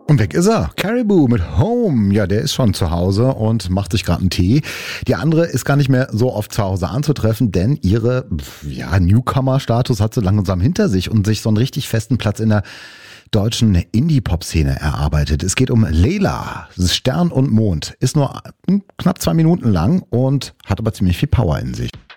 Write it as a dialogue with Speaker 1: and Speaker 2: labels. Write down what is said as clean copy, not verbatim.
Speaker 1: Und weg ist er. Caribou mit Home. Ja, der ist schon zu Hause und macht sich gerade einen Tee. Die andere ist gar nicht mehr so oft zu Hause anzutreffen, denn ihre Newcomer-Status hat sie langsam hinter sich und sich so einen richtig festen Platz in der deutschen Indie-Pop-Szene erarbeitet. Es geht um Layla. Das ist Stern und Mond. Ist nur knapp 2 Minuten lang und hat aber ziemlich viel Power in sich.